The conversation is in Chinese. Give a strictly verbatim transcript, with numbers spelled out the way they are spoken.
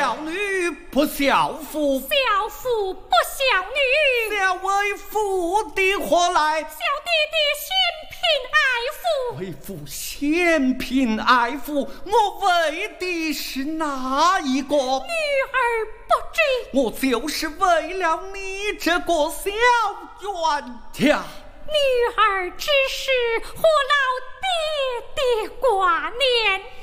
孝女不孝妇， 孝妇不孝女， 小为父的何来？ 小弟弟嫌贫爱富， 为父嫌贫爱富，我为的是哪一个？女儿不知， 我就是为了你这个小冤家。 女儿只是和老爹爹挂念。